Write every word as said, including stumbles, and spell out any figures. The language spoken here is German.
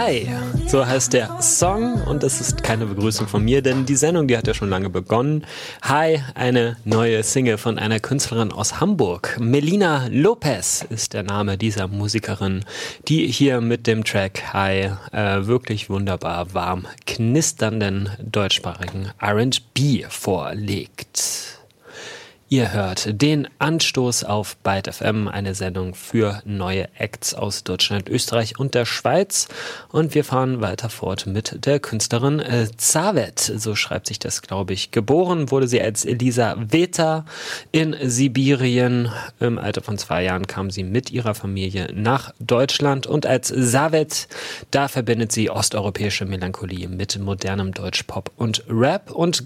Hi, so heißt der Song und es ist keine Begrüßung von mir, denn die Sendung, die hat ja schon lange begonnen. Hi, eine neue Single von einer Künstlerin aus Hamburg. Melina Lopez ist der Name dieser Musikerin, die hier mit dem Track Hi äh, wirklich wunderbar warm knisternden deutschsprachigen R and B vorlegt. Ihr hört den Anstoß auf Byte F M, eine Sendung für neue Acts aus Deutschland, Österreich und der Schweiz. Und wir fahren weiter fort mit der Künstlerin äh, Zavet, so schreibt sich das, glaube ich. Geboren wurde sie als Elisaveta in Sibirien. Im Alter von zwei Jahren kam sie mit ihrer Familie nach Deutschland. Und als Zavet, da verbindet sie osteuropäische Melancholie mit modernem Deutschpop und Rap. Und